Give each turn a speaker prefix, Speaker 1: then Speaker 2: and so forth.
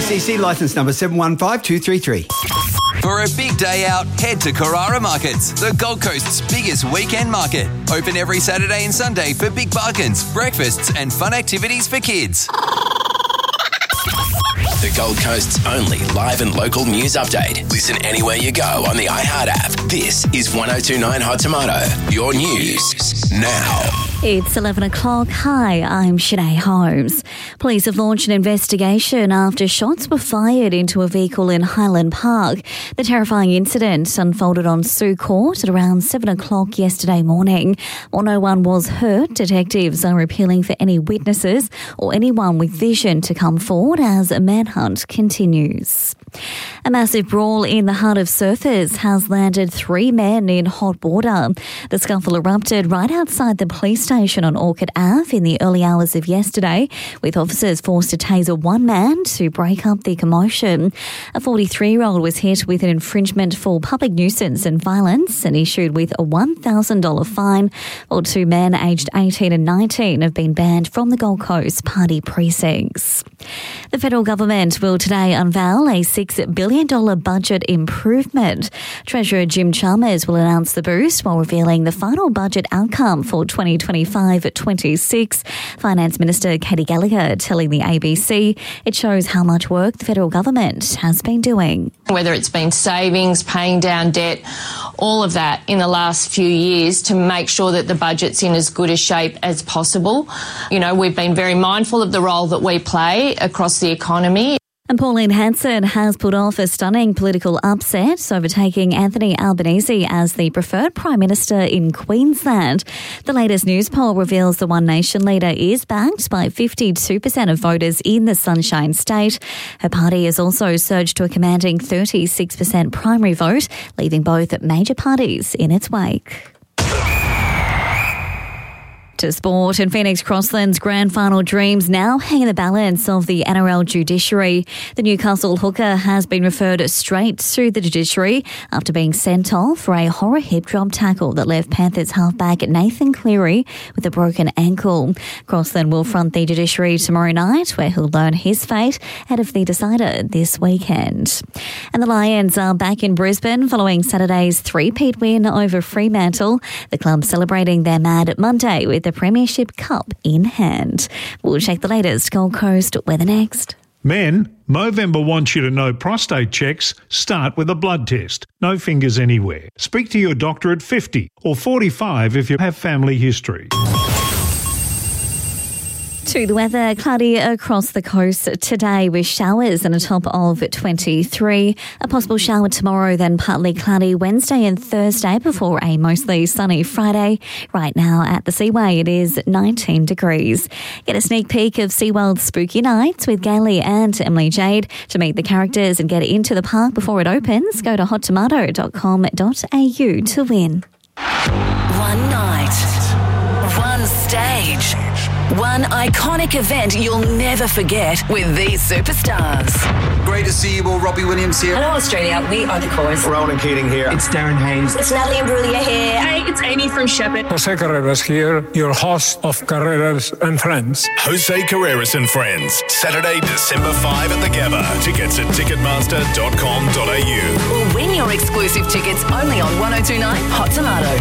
Speaker 1: ACC licence number 715233.
Speaker 2: For a big day out, head to Carrara Markets, the Gold Coast's biggest weekend market. Open every Saturday and Sunday for big bargains, breakfasts and fun activities for kids.
Speaker 3: The Gold Coast's only live and local news update. Listen anywhere you go on the iHeart app. This is 1029 Hot Tomato, your news now.
Speaker 4: It's 11 o'clock. Hi, I'm Sinead Holmes. Police have launched an investigation after shots were fired into a vehicle in Highland Park. The terrifying incident unfolded on Sue Court at around 7 o'clock yesterday morning. While no one was hurt, detectives are appealing for any witnesses or anyone with vision to come forward as a manhunt continues. A massive brawl in the heart of Surfers has landed 3 men in hot water. The scuffle erupted right outside the police station on Orchid Ave in the early hours of yesterday, with officers forced to taser one man to break up the commotion. A 43-year-old was hit with an infringement for public nuisance and violence and issued with a $1,000 fine, while 2 men aged 18 and 19 have been banned from the Gold Coast party precincts. The federal government will today unveil a $6 billion budget improvement. Treasurer Jim Chalmers will announce the boost while revealing the final budget outcome for 2025-26. Finance Minister Katie Gallagher telling the ABC it shows how much work the federal government has been doing.
Speaker 5: Whether it's been savings, paying down debt, all of that in the last few years to make sure that the budget's in as good a shape as possible. You know, we've been very mindful of the role that we play across the economy.
Speaker 4: And Pauline Hanson has put off a stunning political upset, overtaking Anthony Albanese as the preferred Prime Minister in Queensland. The latest news poll reveals the One Nation leader is backed by 52% of voters in the Sunshine State. Her party has also surged to a commanding 36% primary vote, leaving both major parties in its wake. To sport, and Phoenix Crossland's grand final dreams now hang in the balance of the NRL judiciary. The Newcastle hooker has been referred straight to the judiciary after being sent off for a horror hip drop tackle that left Panthers halfback Nathan Cleary with a broken ankle. Crossland will front the judiciary tomorrow night, where he'll learn his fate ahead of the decider this weekend. And the Lions are back in Brisbane following Saturday's three-peat win over Fremantle. The club celebrating their Mad Monday with the Premiership Cup in hand. We'll check the latest Gold Coast weather next.
Speaker 6: Men, Movember wants you to know prostate checks start with a blood test. No fingers anywhere. Speak to your doctor at 50 or 45 if you have family history.
Speaker 4: To the weather, cloudy across the coast today with showers and a top of 23. A possible shower tomorrow, then partly cloudy Wednesday and Thursday before a mostly sunny Friday. Right now at the Seaway, it is 19 degrees. Get a sneak peek of SeaWorld's Spooky Nights with Gailey and Emily Jade. To meet the characters and get into the park before it opens, go to hottomato.com.au to win.
Speaker 7: One night, one stage, one iconic event you'll never forget with these superstars.
Speaker 8: Great to see you all. Robbie Williams here.
Speaker 9: Hello, Australia. We are the Chorus.
Speaker 10: Ronan Keating here.
Speaker 11: It's Darren Haynes.
Speaker 9: It's Natalie Imbruglia here.
Speaker 12: Hey, it's Amy from Shepherd.
Speaker 13: Jose Carreras here, your host of Carreras and Friends.
Speaker 14: Jose Carreras and Friends. Saturday, December 5 at the Gabba. Tickets at ticketmaster.com.au.
Speaker 7: Or win your exclusive tickets only on 1029 Hot Tomato.